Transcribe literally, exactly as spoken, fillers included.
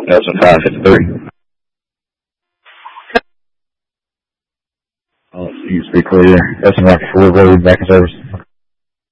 Nelson five fifty-three. Oh, you speak clear. Nelson Rocky four, road back in service.